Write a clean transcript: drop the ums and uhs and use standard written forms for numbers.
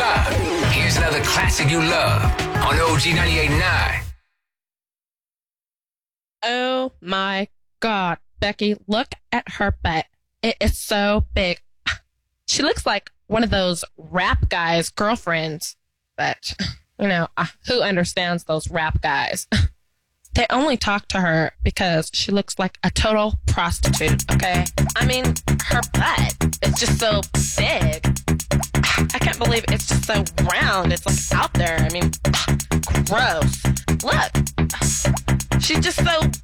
up? Here's another classic you love on OG 98.9. Oh my God, Becky, look at her butt. It is so big. She looks like one of those rap guys' girlfriends, but, who understands those rap guys? They only talk to her because she looks like a total prostitute, okay? I mean, her butt is just so big. I can't believe it's just so round. It's like out there. I mean, gross. Look, she's just so